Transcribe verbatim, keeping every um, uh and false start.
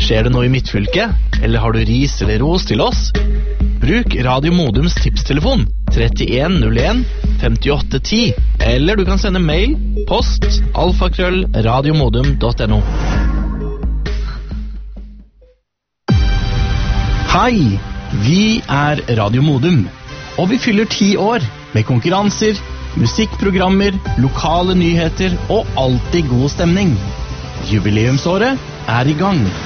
Skjer det noe i midtfylket? Eller har du ris eller ros til oss? Bruk Radio Modums tipstelefon trettien null en femtiåtte ti, eller du kan sende mail, post, alfakrøll, radiomodum punktum no. Hei, vi er Radio Modum, og vi fyller ti år med konkurranser, musikkprogrammer, lokale nyheter og alltid god stemning. Jubileumsåret er i gang.